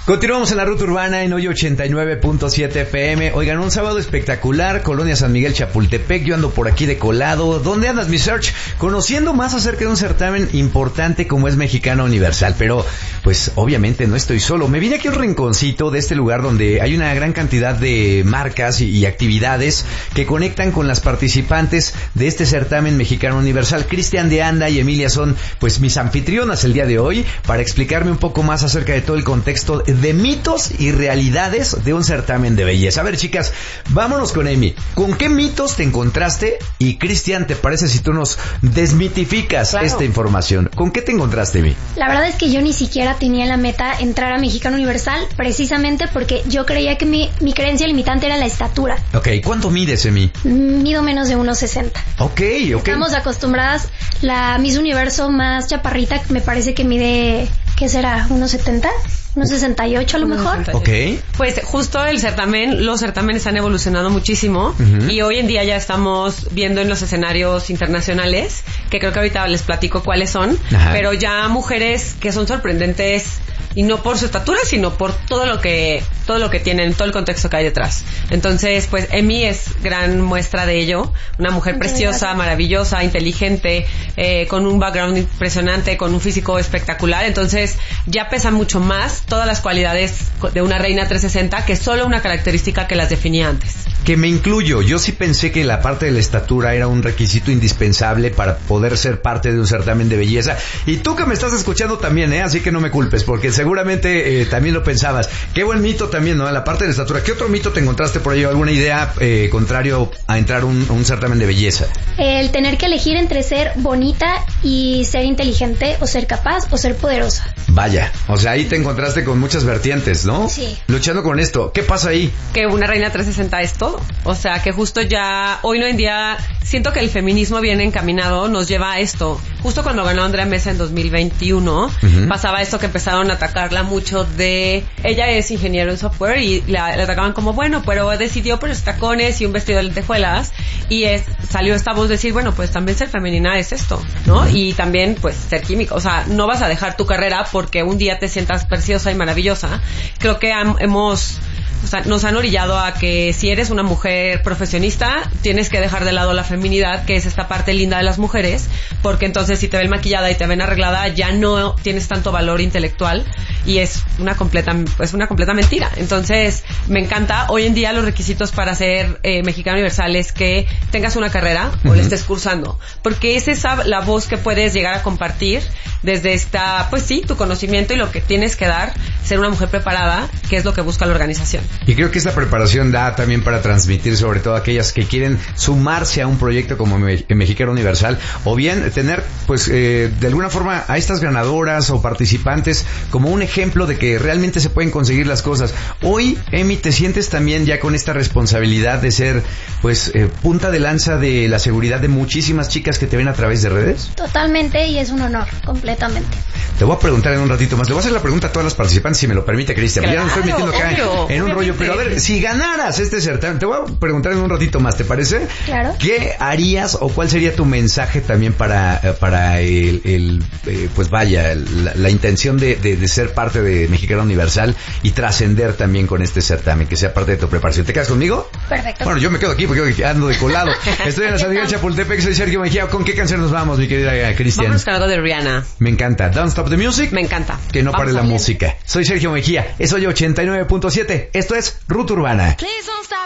Continuamos en la Ruta Urbana en hoy 89.7 FM. Oigan, un sábado espectacular, Colonia San Miguel, Chapultepec. Yo ando por aquí de colado. ¿Dónde andas, mi Search? Conociendo más acerca de un certamen importante como es Mexicana Universal. Pero, pues, obviamente no estoy solo. Me vine aquí a un rinconcito de este lugar donde hay una gran cantidad de marcas y actividades que conectan con las participantes de este certamen Mexicana Universal. Cristian de Anda y Emilia son, pues, mis anfitrionas el día de hoy para explicarme un poco más acerca de todo el contexto de mitos y realidades de un certamen de belleza. A ver, chicas, vámonos con Emi. ¿Con qué mitos te encontraste? Y Cristian, ¿te parece si tú nos desmitificas esta información? ¿Con qué te encontraste, Emi? La verdad es que yo ni siquiera tenía en la meta entrar a Mexicana Universal, precisamente porque yo creía que mi creencia limitante era la estatura. Ok, ¿cuánto mides, Emi? Mido menos de 1.60. Ok. Estamos acostumbradas, la Miss Universo más chaparrita me parece que mide, ¿qué será? ¿1.70? ¿Unos 68 a lo mejor? Ok. Pues justo los certámenes han evolucionado muchísimo y hoy en día ya estamos viendo en los escenarios internacionales, que creo que ahorita les platico cuáles son, pero ya mujeres que son sorprendentes y no por su estatura, sino por todo lo que tienen, todo el contexto que hay detrás. Entonces, pues Emi es gran muestra de ello, una mujer preciosa, maravillosa, inteligente, con un background impresionante, con un físico espectacular. Entonces, ya pesa mucho más todas las cualidades de una reina 360 que solo una característica que las definía antes. Que me incluyo, yo sí pensé que la parte de la estatura era un requisito indispensable para poder ser parte de un certamen de belleza. Y tú que me estás escuchando también, así que no me culpes, porque seguramente también lo pensabas. Qué buen mito también, ¿no? La parte de la estatura. ¿Qué otro mito te encontraste por ahí? ¿Alguna idea contrario a entrar a un certamen de belleza? El tener que elegir entre ser bonita y ser inteligente, o ser capaz, o ser poderosa. Vaya, o sea, ahí te encontraste con muchas vertientes, ¿no? Sí. Luchando con esto. ¿Qué pasa ahí? Que una reina 360 es todo. O sea, que justo ya, hoy en día, siento que el feminismo bien encaminado nos lleva a esto. Justo cuando ganó Andrea Mesa en 2021, pasaba esto que empezaron a atacarla mucho de... Ella es ingeniero en software y la atacaban como, bueno, pero decidió por los tacones y un vestido de lentejuelas. Y salió esta voz de decir, bueno, pues también ser femenina es esto, ¿no? Y también, pues, ser química. O sea, no vas a dejar tu carrera porque un día te sientas preciosa y maravillosa. Creo que nos han orillado a que si eres una mujer profesionista, tienes que dejar de lado la feminidad, que es esta parte linda de las mujeres, porque entonces si te ven maquillada y te ven arreglada, ya no tienes tanto valor intelectual y es una completa mentira. Entonces, me encanta. Hoy en día los requisitos para ser Mexicana Universal es que tengas una carrera o la estés cursando, porque es la voz que puedes llegar a compartir desde pues sí, tu conocimiento y lo que tienes que dar, ser una mujer preparada, que es lo que busca la organización. Y creo que esta preparación da también para transmitir, sobre todo a aquellas que quieren sumarse a un proyecto como Mexicana Universal, o bien tener, pues, de alguna forma a estas ganadoras o participantes como un ejemplo de que realmente se pueden conseguir las cosas. Hoy, Emi, ¿te sientes también ya con esta responsabilidad de ser, pues, punta de lanza de la seguridad de muchísimas chicas que te ven a través de redes? Totalmente, y es un honor, completamente. Te voy a preguntar en un ratito más. Le voy a hacer la pregunta a todas las participantes, si me lo permite, Cristian. Ya me estoy metiendo acá en un rollo, pero a ver, si ganaras este certamen, te voy a preguntar en un ratito más, ¿te parece? Claro. ¿Qué harías o cuál sería tu mensaje también para pues vaya, la intención de ser parte de Mexicana Universal y trascender también con este certamen, que sea parte de tu preparación? ¿Te quedas conmigo? Perfecto. Bueno, yo me quedo aquí porque ando de colado. Estoy en la San Miguel Chapultepec, soy Sergio Mejía. ¿Con qué canción nos vamos, mi querida Cristian? Vamos con algo de Rihanna. Me encanta. Don't Stop the Music. Me encanta. Que no pare la música. Soy Sergio Mejía. Es hoy 89.7. Esto es Ruta Urbana.